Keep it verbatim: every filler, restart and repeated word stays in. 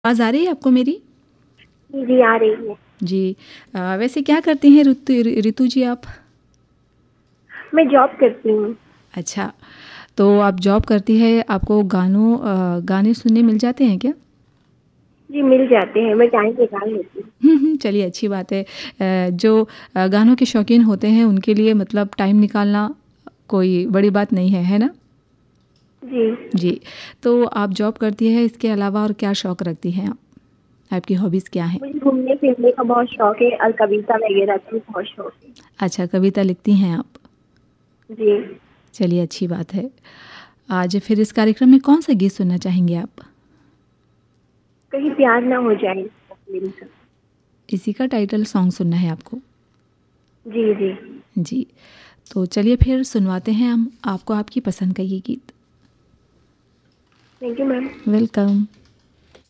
आवाज़ आ रही है आपको मेरी? जी, आ रही है। जी। अ, वैसे क्या करती हैं ऋतु ऋतु जी आप? मैं जॉब करती हूँ। अच्छा, तो आप जॉब करती हैं, आपको गानों अ, गाने सुनने मिल जाते हैं क्या? जी, मिल जाते हैं, मैं टाइम निकाल लेती हूँ। हुँ, हुँ, चलिए अच्छी बात है। अ, जो अ, गानों के शौकीन होते हैं उनके लिए मतलब टाइम निकालना कोई बड़ी बात नहीं है, है ना? जी। जी, तो आप जॉब करती हैं, इसके अलावा और क्या शौक रखती हैं आप? आपकी हॉबीज़ क्या हैं? मुझे घूमने-फिरने का बहुत शौक है और कविता वगैरह का भी बहुत शौक है। अच्छा, कविता लिखती हैं आप? जी। चलिए अच्छी बात है। आज फिर इस कार्यक्रम में कौन-सा गीत सुनना चाहेंगे आप? कहीं प्यार ना हो जाए फिल्म का। इसी का टाइटल सॉन्ग सुनना है आपको? जी, जी। जी, तो चलिए फिर सुनवाते हैं हम आपको आपकी पसंद का ये गीत। Thank you ma'am. वेलकम।